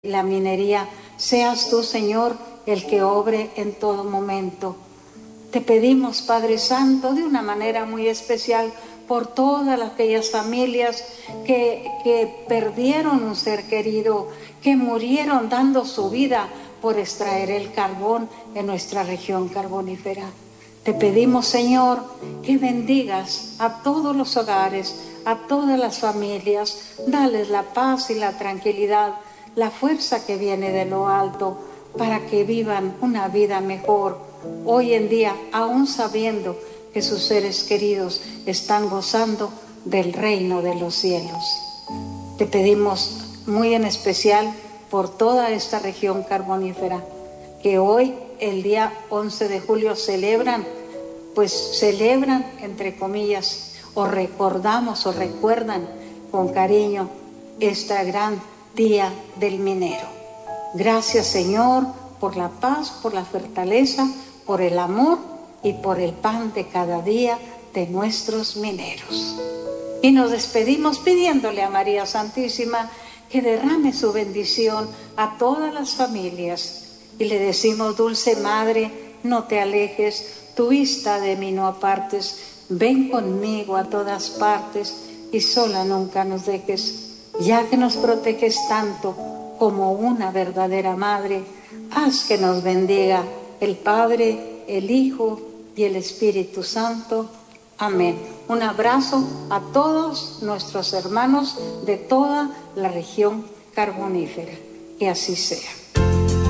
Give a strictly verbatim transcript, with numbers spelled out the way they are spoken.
la minería, seas tú, Señor, el que obre en todo momento. Te pedimos, Padre Santo, de una manera muy especial, por todas aquellas familias que, que perdieron un ser querido, que murieron dando su vida por extraer el carbón en nuestra región carbonífera. Te pedimos, Señor, que bendigas a todos los hogares, a todas las familias, dales la paz y la tranquilidad, la fuerza que viene de lo alto, para que vivan una vida mejor hoy en día, aún sabiendo que sus seres queridos están gozando del reino de los cielos. Te pedimos muy en especial por toda esta región carbonífera, que hoy, el día once de julio, celebran, pues celebran, entre comillas, o recordamos o recuerdan con cariño este gran día del minero. Gracias, Señor, por la paz, por la fortaleza, por el amor y por el pan de cada día de nuestros mineros. Y nos despedimos pidiéndole a María Santísima que derrame su bendición a todas las familias. Y le decimos: dulce Madre, no te alejes, tu vista de mí no apartes, ven conmigo a todas partes y sola nunca nos dejes. Ya que nos proteges tanto como una verdadera madre, haz que nos bendiga el Padre, el Hijo y el Espíritu Santo. Amén. Un abrazo a todos nuestros hermanos de toda la región carbonífera. Que así sea.